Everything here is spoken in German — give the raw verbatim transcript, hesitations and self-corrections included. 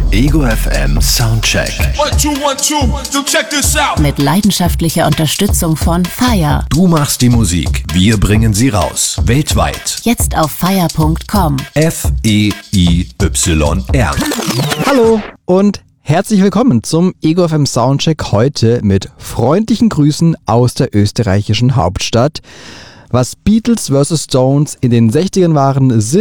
Ego F M Soundcheck. One, two, one, two. So check this out. Mit leidenschaftlicher Unterstützung von Fire. Du machst die Musik, wir bringen sie raus. Weltweit. Jetzt auf fire punkt com. F E I Y R. Hallo und herzlich willkommen zum Ego F M Soundcheck heute mit freundlichen Grüßen aus der österreichischen Hauptstadt. Was Beatles versus Stones in den sechzigern waren, sind